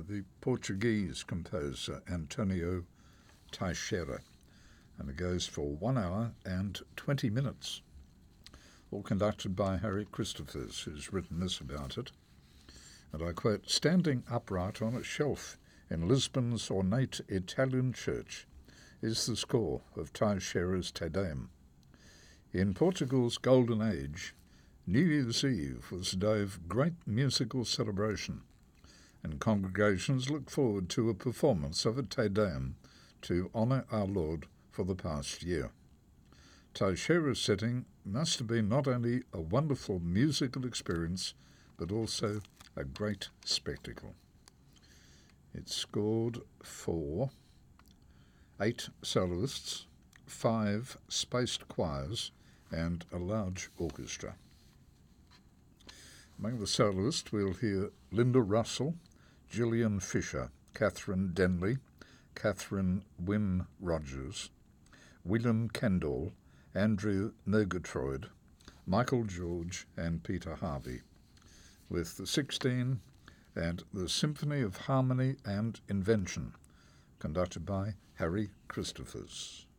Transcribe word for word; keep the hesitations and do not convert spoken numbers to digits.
the Portuguese composer Antonio Teixeira, and it goes for one hour and twenty minutes. All conducted by Harry Christophers, who's written this about it. And I quote, "Standing upright on a shelf in Lisbon's ornate Italian church is the score of Teixeira's Te Deum. In Portugal's golden age, New Year's Eve was a day of great musical celebration, and congregations look forward to a performance of a Te Deum to honour our Lord for the past year. Teixeira's setting must have been not only a wonderful musical experience, but also a great spectacle." It scored for eight soloists, five spaced choirs, and a large orchestra. Among the soloists we'll hear Linda Russell, Gillian Fisher, Catherine Denley, Catherine Wynne Rogers, William Kendall, Andrew Murgatroyd, Michael George and Peter Harvey, with the sixteen and the Symphony of Harmony and Invention, conducted by Harry Christophers.